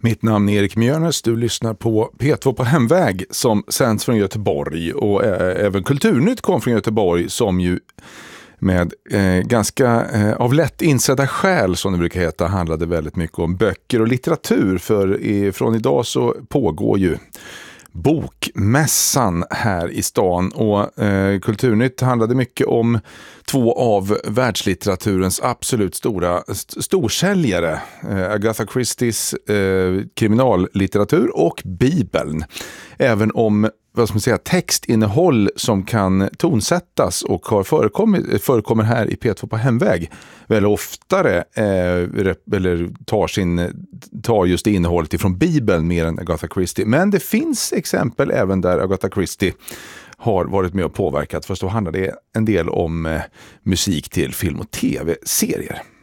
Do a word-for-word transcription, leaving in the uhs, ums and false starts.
Mitt namn är Erik Mjörnes, du lyssnar på P två på hemväg som sänds från Göteborg, och äh, även Kulturnytt kom från Göteborg som ju med eh, ganska eh, av lätt insedda skäl, som det brukar heta, handlade väldigt mycket om böcker och litteratur, för i, från idag så pågår ju Bokmässan här i stan, och eh, Kulturnytt handlade mycket om två av världslitteraturens absolut stora st- storsäljare, eh, Agatha Christies eh, kriminallitteratur och Bibeln. Även om, vad ska man säga, textinnehåll som kan tonsättas och har förekommit, förekommer här i P två på hemväg väl oftare eh, rep, eller tar, sin, tar just det innehållet ifrån Bibeln mer än Agatha Christie. Men det finns exempel även där Agatha Christie har varit med och påverkat. Först då handlar det en del om eh, musik till film- och tv-serier.